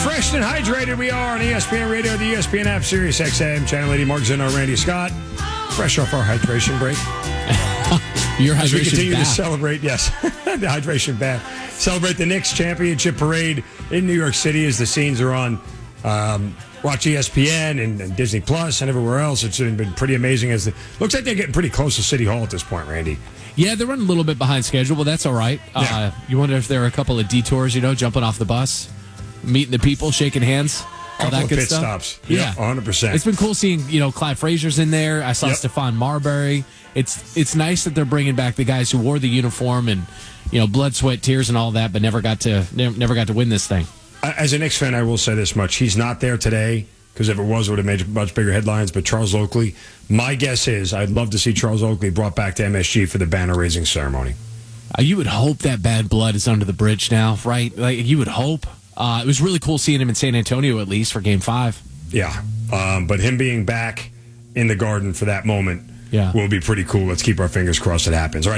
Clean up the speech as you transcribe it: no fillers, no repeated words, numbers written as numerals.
Refreshed and hydrated we are on ESPN Radio, the ESPN app, Sirius XM, Channel 80, Mark Zinno, Randy Scott. Fresh off our hydration break. Your hydration As we continue to bath. celebrate, yes, the hydration bath. Celebrate the Knicks championship parade in New York City as the scenes are on. Watch ESPN and Disney Plus and everywhere else. It's been pretty amazing. Looks like they're getting pretty close to City Hall at this point, Randy. Yeah, they're running a little bit behind schedule, but that's all right. Yeah. You wonder if there are a couple of detours, jumping off the bus, meeting the people, shaking hands, all Couple that of good pit stuff. stops. Yeah, 100%. It's been cool seeing, Clyde Frazier's in there. I saw Yep. Stephon Marbury. It's nice that they're bringing back the guys who wore the uniform and, blood, sweat, tears, and all that, but never got to win this thing. As a Knicks fan, I will say this much. He's not there today, because if it was, it would have made much bigger headlines. But Charles Oakley, my guess is I'd love to see Charles Oakley brought back to MSG for the banner-raising ceremony. You would hope that bad blood is under the bridge now, right? Like, you would hope. It was really cool seeing him in San Antonio, at least, for Game 5. Yeah. But him being back in the Garden for that moment will be pretty cool. Let's keep our fingers crossed it happens. All right.